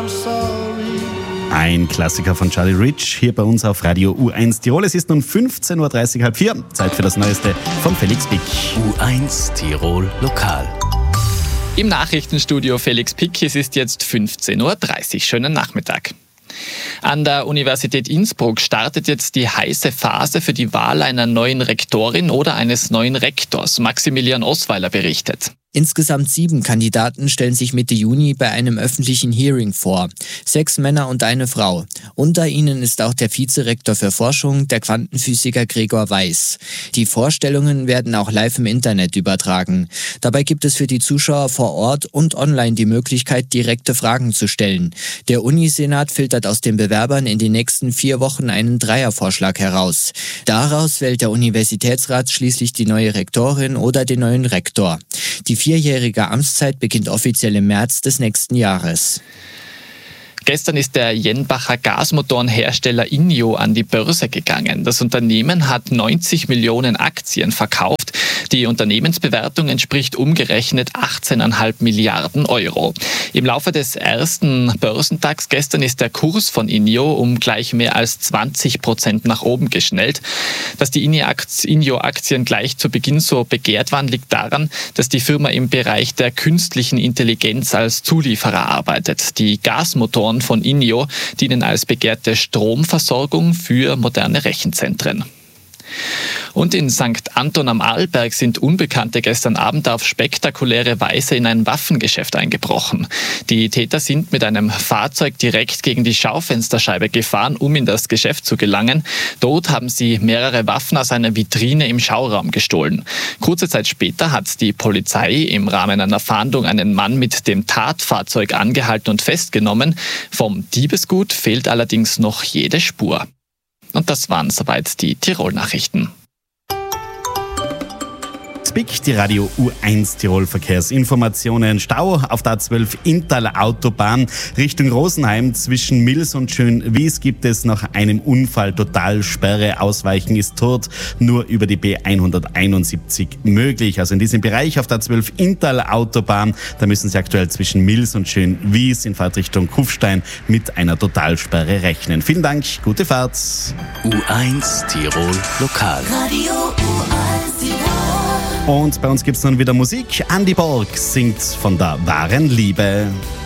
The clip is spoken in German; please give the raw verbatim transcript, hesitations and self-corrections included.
I'm sorry. Ein Klassiker von Charlie Rich hier bei uns auf Radio U eins Tirol. Es ist nun fünfzehn Uhr dreißig, halb vier. Zeit für das Neueste von Felix Pick. U eins Tirol Lokal. Im Nachrichtenstudio Felix Pick, es ist jetzt fünfzehn Uhr dreißig. Schönen Nachmittag. An der Universität Innsbruck startet jetzt die heiße Phase für die Wahl einer neuen Rektorin oder eines neuen Rektors. Maximilian Osweiler berichtet. Insgesamt sieben Kandidaten stellen sich Mitte Juni bei einem öffentlichen Hearing vor. Sechs Männer und eine Frau. Unter ihnen ist auch der Vizerektor für Forschung, der Quantenphysiker Gregor Weiß. Die Vorstellungen werden auch live im Internet übertragen. Dabei gibt es für die Zuschauer vor Ort und online die Möglichkeit, direkte Fragen zu stellen. Der Unisenat filtert aus den Bewerbern in den nächsten vier Wochen einen Dreiervorschlag heraus. Daraus wählt der Universitätsrat schließlich die neue Rektorin oder den neuen Rektor. Die vierjährige Amtszeit beginnt offiziell im März des nächsten Jahres. Gestern ist der Jenbacher Gasmotorenhersteller Inyo an die Börse gegangen. Das Unternehmen hat neunzig Millionen Aktien verkauft. Die Unternehmensbewertung entspricht umgerechnet achtzehn Komma fünf Milliarden Euro. Im Laufe des ersten Börsentags gestern ist der Kurs von Inyo um gleich mehr als zwanzig Prozent nach oben geschnellt. Dass die Inyo-Aktien gleich zu Beginn so begehrt waren, liegt daran, dass die Firma im Bereich der künstlichen Intelligenz als Zulieferer arbeitet. Die Gasmotoren von Inyo dienen als begehrte Stromversorgung für moderne Rechenzentren. Und in Sankt Anton am Arlberg sind Unbekannte gestern Abend auf spektakuläre Weise in ein Waffengeschäft eingebrochen. Die Täter sind mit einem Fahrzeug direkt gegen die Schaufensterscheibe gefahren, um in das Geschäft zu gelangen. Dort haben sie mehrere Waffen aus einer Vitrine im Schauraum gestohlen. Kurze Zeit später hat die Polizei im Rahmen einer Fahndung einen Mann mit dem Tatfahrzeug angehalten und festgenommen. Vom Diebesgut fehlt allerdings noch jede Spur. Und das waren soweit die Tirol-Nachrichten. Spick, die Radio U eins Tirol Verkehrsinformationen. Stau auf der A zwölf Inntal Autobahn Richtung Rosenheim zwischen Mils und Schönwies gibt es nach einem Unfall Totalsperre. Ausweichen ist tot, nur über die B hunderteinundsiebzig möglich. Also in diesem Bereich auf der A zwölf Inntal Autobahn, da müssen Sie aktuell zwischen Mils und Schönwies in Fahrtrichtung Kufstein mit einer Totalsperre rechnen. Vielen Dank, gute Fahrt. U eins Tirol Lokal. Radio U eins Tirol. Und bei uns gibt's nun wieder Musik. Andy Borg singt von der wahren Liebe.